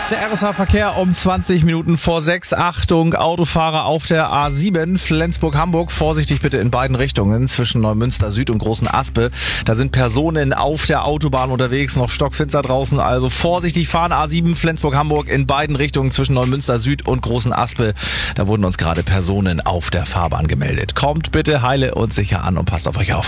Der RSA-Verkehr um 20 Minuten vor 6. Achtung, Autofahrer auf der A7 Flensburg-Hamburg. Vorsichtig bitte in beiden Richtungen zwischen Neumünster Süd und Großen Aspe. Da sind Personen auf der Autobahn unterwegs, noch stockfinster draußen. Also vorsichtig fahren, A7 Flensburg-Hamburg in beiden Richtungen zwischen Neumünster Süd und Großen Aspe. Da wurden uns gerade Personen auf der Fahrbahn gemeldet. Kommt bitte heile und sicher an und passt auf euch auf.